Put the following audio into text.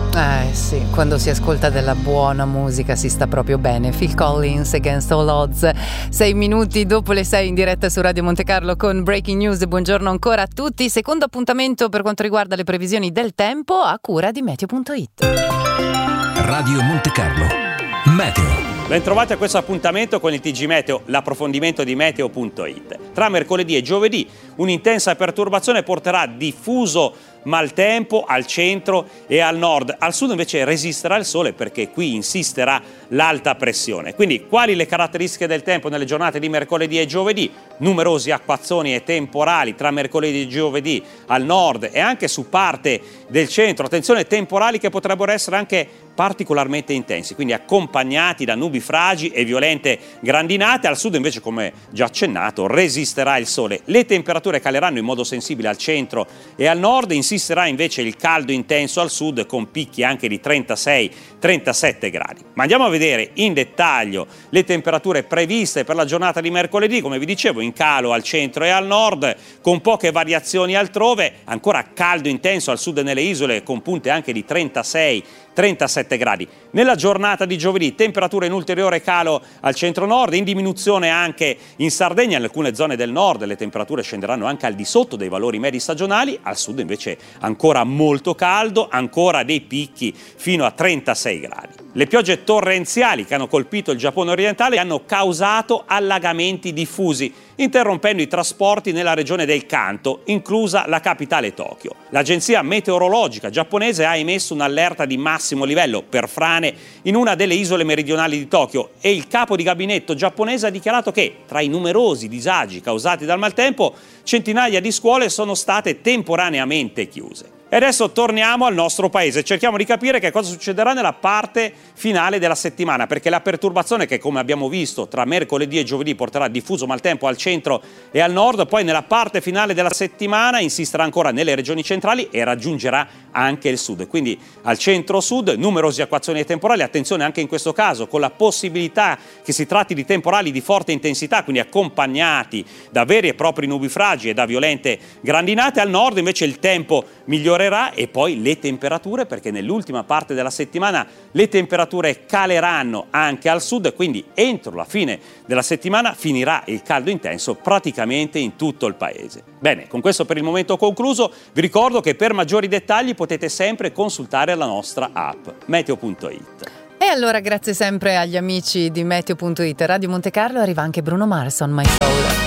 Sì, quando si ascolta della buona musica si sta proprio bene. Phil Collins, Against All Odds. 6 minuti dopo le 6 in diretta su Radio Monte Carlo con Breaking News. Buongiorno ancora a tutti. Secondo appuntamento per quanto riguarda le previsioni del tempo a cura di Meteo.it. Radio Monte Carlo Meteo. Bentrovati a questo appuntamento con il TG Meteo, l'approfondimento di Meteo.it. Tra mercoledì e giovedì un'intensa perturbazione porterà diffuso maltempo al centro e al nord. Al sud invece resisterà il sole perché qui insisterà l'alta pressione. Quindi quali le caratteristiche del tempo nelle giornate di mercoledì e giovedì? Numerosi acquazzoni e temporali tra mercoledì e giovedì al nord e anche su parte del centro. Attenzione, temporali che potrebbero essere anche particolarmente intensi, quindi accompagnati da nubifragi e violente grandinate. Al sud invece, come già accennato, resisterà il sole. Le temperature caleranno in modo sensibile al centro e al nord, insisterà invece il caldo intenso al sud con picchi anche di 36-37 gradi. Ma andiamo a vedere in dettaglio le temperature previste per la giornata di mercoledì. Come vi dicevo, in calo al centro e al nord, con poche variazioni altrove, ancora caldo intenso al sud e nelle isole con punte anche di 36-37 gradi. Nella giornata di giovedì temperature in ulteriore calo al centro-nord, in diminuzione anche in Sardegna, in alcune zone del nord le temperature scenderanno anche al di sotto dei valori medi stagionali, al sud invece ancora molto caldo, ancora dei picchi fino a 36 gradi. Le piogge torrenziali che hanno colpito il Giappone orientale hanno causato allagamenti diffusi, interrompendo i trasporti nella regione del Kanto, inclusa la capitale Tokyo. L'agenzia meteorologica giapponese ha emesso un'allerta di massimo livello per frane in una delle isole meridionali di Tokyo e il capo di gabinetto giapponese ha dichiarato che, tra i numerosi disagi causati dal maltempo, centinaia di scuole sono state temporaneamente chiuse. E adesso torniamo al nostro paese, cerchiamo di capire che cosa succederà nella parte finale della settimana, perché la perturbazione che, come abbiamo visto, tra mercoledì e giovedì porterà diffuso maltempo al centro e al nord, poi nella parte finale della settimana insisterà ancora nelle regioni centrali e raggiungerà anche il sud. Quindi al centro-sud numerosi acquazzoni e temporali, attenzione anche in questo caso con la possibilità che si tratti di temporali di forte intensità, quindi accompagnati da veri e propri nubifragi e da violente grandinate. Al nord invece il tempo migliorerà e poi le temperature, perché nell'ultima parte della settimana le temperature caleranno anche al sud, quindi entro la fine della settimana finirà il caldo intenso praticamente in tutto il paese. Bene, con questo per il momento ho concluso. Vi ricordo che per maggiori dettagli potete sempre consultare la nostra app Meteo.it. E allora grazie sempre agli amici di Meteo.it. Radio Monte Carlo arriva anche Bruno Mars, On My Soul.